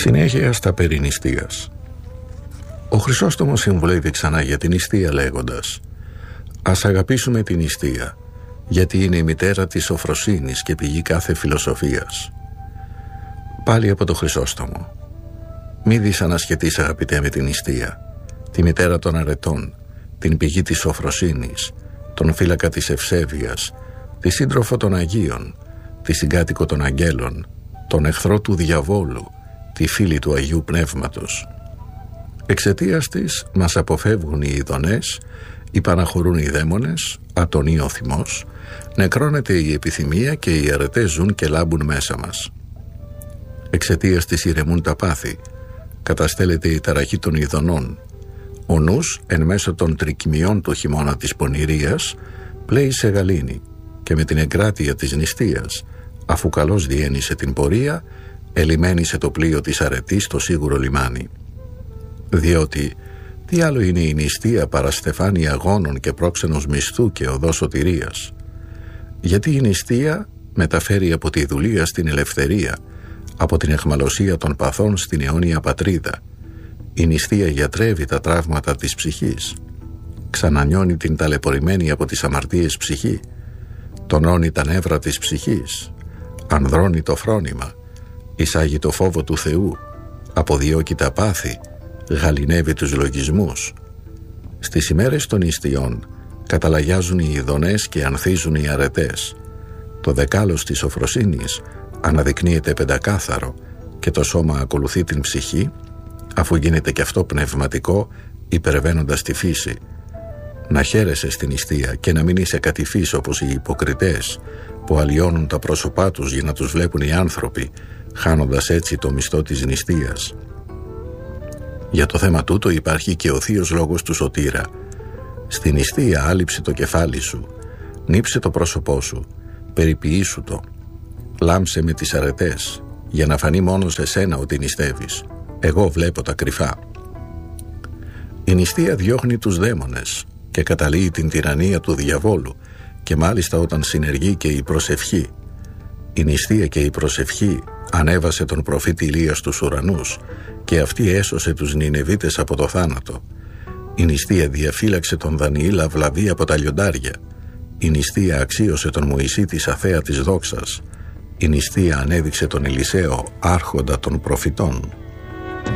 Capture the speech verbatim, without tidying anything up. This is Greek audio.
Συνέχεια στα περί νηστείας. Ο Χρυσόστομος συμβουλεύει ξανά για την νηστεία λέγοντας: «Ας αγαπήσουμε την νηστεία, γιατί είναι η μητέρα της σοφροσύνης και πηγή κάθε φιλοσοφίας». Πάλι από το Χρυσόστομο: «Μη δυσανασχετείς, αγαπητέ, με την νηστεία, τη μητέρα των αρετών, την πηγή της σοφροσύνης, τον φύλακα της ευσέβειας, τη σύντροφο των Αγίων, τη συγκάτοικο των αγγέλων, τον εχθρό του διαβόλου, τη φίλη του Αγίου Πνεύματος. Εξαιτίας της μας αποφεύγουν οι ειδονές, υπαναχωρούν οι δαίμονες, ατονεί ο θυμός, νεκρώνεται η επιθυμία και οι αρετές ζουν και λάμπουν μέσα μας. Εξαιτίας της ηρεμούν τα πάθη, καταστέλλεται η ταραχή των ειδονών. Ο νους, εν μέσω των τρικυμιών του χειμώνα της πονηρίας, πλέει σε γαλήνη και με την εγκράτεια της νηστείας, αφού καλώς διένυσε την πορεία, ελιμένησε το πλοίο της αρετής στο σίγουρο λιμάνι. Διότι τι άλλο είναι η νηστεία παρά στεφάνι αγώνων και πρόξενος μισθού και οδός σωτηρίας? Γιατί η νηστεία μεταφέρει από τη δουλεία στην ελευθερία, από την αιχμαλωσία των παθών στην αιώνια πατρίδα. Η νηστεία γιατρεύει τα τραύματα της ψυχής, ξανανιώνει την ταλαιπωρημένη από τις αμαρτίες ψυχή, τονώνει τα νεύρα της ψυχής, ανδρώνει το φρόνημα, εισάγει το φόβο του Θεού, αποδιώκει τα πάθη, γαληνεύει τους λογισμούς. Στις ημέρες των νηστειών καταλαγιάζουν οι ειδονές και ανθίζουν οι αρετές. Το δεκάλος της σοφροσύνης αναδεικνύεται πεντακάθαρο και το σώμα ακολουθεί την ψυχή, αφού γίνεται και αυτό πνευματικό, υπερβαίνοντας τη φύση. Να χαίρεσαι στην νηστεία και να μην είσαι κατηφής όπως οι υποκριτές που αλλοιώνουν τα πρόσωπά τους για να τους βλέπουν οι άνθρωποι, χάνοντας έτσι το μισθό της νηστείας. Για το θέμα τούτο υπάρχει και ο θείος λόγος του Σωτήρα. Στην νηστεία άλυψε το κεφάλι σου, νύψε το πρόσωπό σου, περιποιήσου το, λάμψε με τις αρετές, για να φανεί μόνο σε σένα ότι νηστεύεις. Εγώ βλέπω τα κρυφά. Η νηστεία διώχνει τους δαίμονες και καταλύει την τυραννία του διαβόλου, και μάλιστα όταν συνεργεί και η προσευχή. Η νηστεία και η προσευχή ανέβασε τον προφήτη Ηλία στους ουρανούς και αυτή έσωσε τους Νινεβίτες από το θάνατο. Η νηστεία διαφύλαξε τον Δανιήλ αυλαβή από τα λιοντάρια. Η νηστεία αξίωσε τον Μωυσή της αθέα της δόξας. Η νηστεία ανέδειξε τον Ηλισαίο άρχοντα των προφητών.